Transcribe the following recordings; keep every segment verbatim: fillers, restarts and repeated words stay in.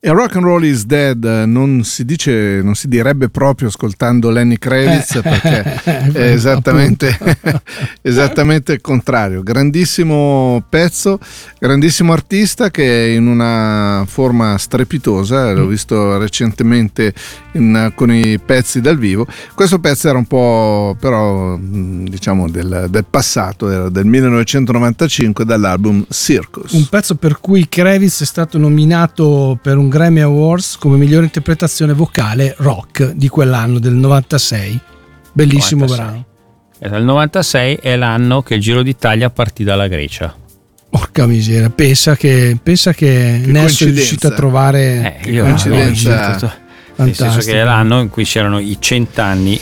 E Rock and Roll is Dead non si dice, non si direbbe proprio ascoltando Lenny Kravitz, perché è esattamente, esattamente il contrario. Grandissimo pezzo, grandissimo artista che è in una forma strepitosa, l'ho visto recentemente in alcuni pezzi dal vivo. Questo pezzo era un po' però diciamo del, del passato, era del millenovecentonovantacinque, dall'album Circus. Un pezzo per cui Kravitz è stato nominato per un Grammy Awards come migliore interpretazione vocale rock di quell'anno, del novantasei. Bellissimo novantasei. Brano. Il novantasei è l'anno che il Giro d'Italia partì dalla Grecia. Porca miseria, pensa che, pensa che, che Nesso è riuscito a trovare eh, io coincidenza. No, nel senso che è l'anno in cui c'erano i cent'anni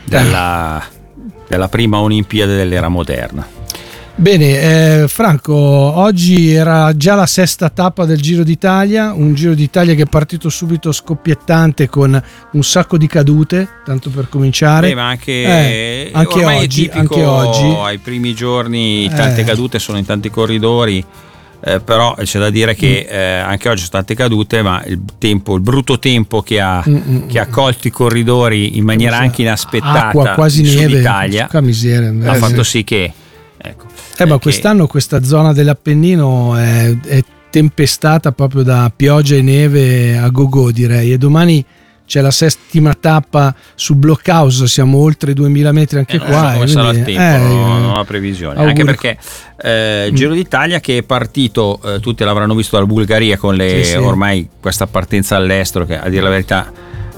della, della prima Olimpiade dell'era moderna. Bene, eh, Franco, oggi era già la sesta tappa del Giro d'Italia, un Giro d'Italia che è partito subito scoppiettante con un sacco di cadute, tanto per cominciare. Beh, ma anche, eh, anche ormai oggi, è tipico, anche oggi, ai primi giorni tante eh. cadute sono in tanti corridori, eh, però c'è da dire che eh, anche oggi sono tante cadute, ma il tempo, il brutto tempo che ha, mm-hmm. che ha colto i corridori in maniera anche inaspettata, acqua, quasi in neve, Italia, miseria, ha eh, fatto sì che ecco, eh, ma che... quest'anno questa zona dell'Appennino è, è tempestata proprio da pioggia e neve a go-go, direi, e domani c'è la settima tappa su Blockhouse, siamo oltre i duemila metri anche eh, qua. Non so come sarà il tempo, eh, non ho la previsione. Auguri. Anche perché eh, Giro d'Italia che è partito, eh, tutti l'avranno visto dalla Bulgaria con le sì, sì. ormai questa partenza all'estero che a dire la verità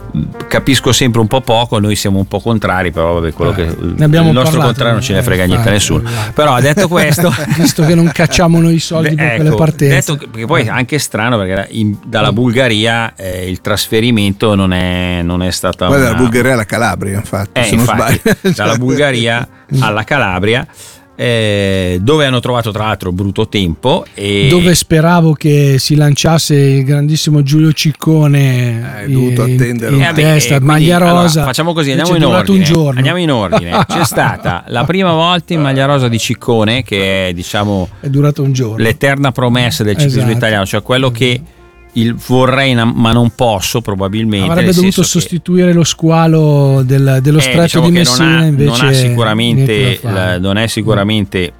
capisco sempre un po' poco, noi siamo un po' contrari, però vabbè, quello che il nostro parlato, contrario non ce ne frega eh, niente a nessuno. Esatto. Però detto questo, visto che non cacciamo noi i soldi Beh, per ecco, quelle partenze, detto che, perché poi è anche strano perché in, dalla Bulgaria eh, il trasferimento non è, non è stata poi una... dalla Bulgaria alla Calabria, infatti, eh, se infatti non sbaglio. Dalla Bulgaria alla Calabria, Eh, dove hanno trovato tra l'altro brutto tempo e dove speravo che si lanciasse il grandissimo Giulio Ciccone, hai dovuto in, attendere in eh, testa, quindi, maglia rosa. Allora, facciamo così, andiamo in ordine, andiamo in ordine. C'è stata la prima volta in maglia rosa di Ciccone, che è diciamo è durato un giorno, l'eterna promessa del ciclismo esatto. italiano, cioè quello che il vorrei ma non posso, probabilmente avrebbe dovuto sostituire lo squalo del, dello eh, stretto diciamo di che Messina, non ha, invece non ha sicuramente la, non è sicuramente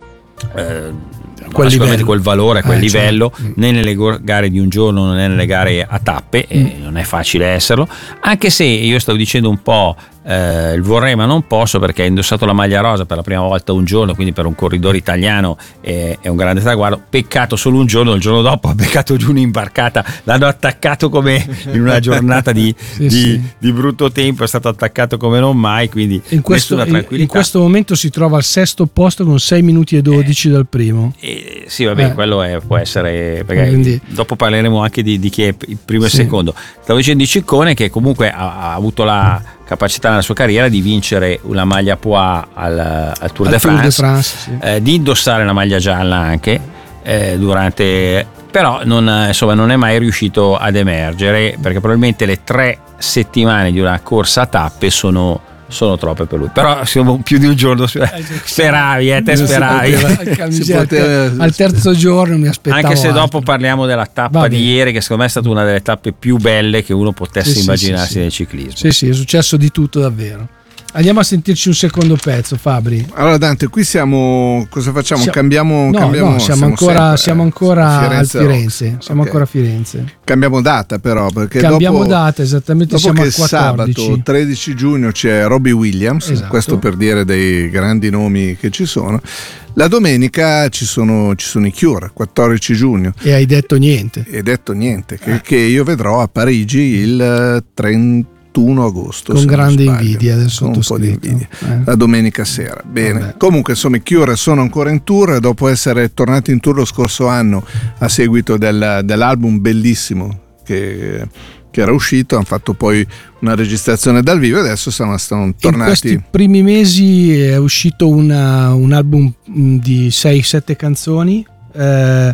eh, quel, sicuramente quel valore, quel eh, livello cioè. né nelle gare di un giorno né nelle gare a tappe, mm. e non è facile esserlo, anche se io stavo dicendo un po' Eh, il vorrei ma non posso, perché ha indossato la maglia rosa per la prima volta un giorno, quindi per un corridore italiano è, è un grande traguardo. Peccato solo un giorno, il giorno dopo ha beccato giù un'imbarcata, l'hanno attaccato come in una giornata di, sì, di, sì. di brutto tempo, è stato attaccato come non mai, quindi in questo, nessuna tranquillità. In questo momento si trova al sesto posto con sei minuti e dodici eh, dal primo. Eh, sì vabbè, eh. quello è, può essere, perché quindi, dopo parleremo anche di, di chi è il primo sì. e il secondo. Stavo dicendo di Ciccone, che comunque ha, ha avuto la capacità nella sua carriera di vincere una maglia Poix al, al Tour al de France, Tour de France sì. eh, di indossare la maglia gialla anche eh, durante, però non, insomma, non è mai riuscito ad emergere, perché probabilmente le tre settimane di una corsa a tappe sono sono troppe per lui, però siamo più di un giorno, speravi eh, te speravi si poteva, al terzo giorno mi aspettavo, anche se altro. Dopo parliamo della tappa di ieri, che secondo me è stata una delle tappe più belle che uno potesse sì, immaginarsi sì, sì, nel ciclismo. Sì sì, è successo di tutto davvero. Andiamo a sentirci un secondo pezzo, Fabri. Allora Dante, qui siamo, cosa facciamo? Siamo, cambiamo, no, cambiamo no, siamo, siamo ancora, sempre, siamo ancora a Firenze, a Firenze, siamo okay. ancora a Firenze. Cambiamo data però, perché cambiamo dopo, data esattamente, dopo siamo che al quattordici. Sabato tredici giugno c'è Robbie Williams, esatto. questo per dire dei grandi nomi che ci sono. La domenica ci sono, ci sono i Cure, quattordici giugno. E hai detto niente. E detto niente, che, eh. che io vedrò a Parigi il trentuno agosto. Con grande invidia del sottoscritto. Un po' di invidia. Eh. La domenica sera. Bene. Vabbè. Comunque insomma i Cure sono ancora in tour, dopo essere tornati in tour lo scorso anno a seguito del, dell'album bellissimo che... che era uscito, hanno fatto poi una registrazione dal vivo e adesso sono, sono tornati. In questi primi mesi è uscito una, un album di sei sette canzoni, eh,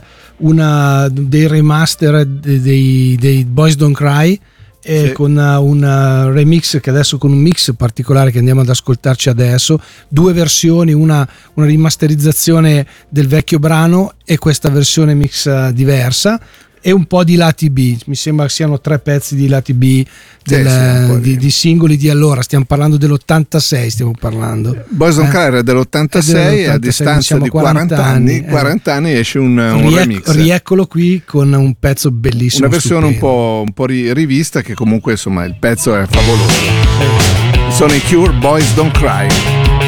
una dei remaster dei, dei Boys Don't Cry, e sì. con un remix che adesso, con un mix particolare che andiamo ad ascoltarci adesso, due versioni, una, una rimasterizzazione del vecchio brano e questa versione mix diversa. e un po' di lati B. Mi sembra siano tre pezzi di lati B del, sì, sì, di, di singoli di allora. Stiamo parlando dell'ottantasei, stiamo parlando. Boys Don't Cry era dell'ottantasei e a distanza di quaranta anni, eh. quaranta anni esce un, un Riec- remix. Rieccolo qui con un pezzo bellissimo. Una versione un po', un po' rivista, che comunque insomma il pezzo è favoloso. Sono i Cure, Boys Don't Cry.